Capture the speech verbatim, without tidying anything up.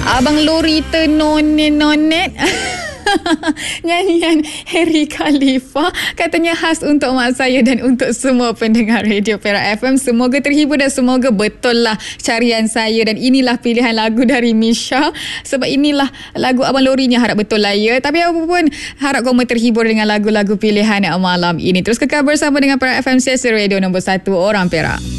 Abang Lori ternonet-nonet. Nyanyian Harry Khalifa katanya khas untuk mak saya dan untuk semua pendengar Radio Perak F M. Semoga terhibur dan semoga betul lah carian saya, dan inilah pilihan lagu dari Misha. Sebab inilah lagu Abang Lori ni, harap betul lah ya. Tapi apapun, harap kamu terhibur dengan lagu-lagu pilihan malam ini. Terus kekal bersama dengan Perak F M, stesen radio nombor satu orang Perak.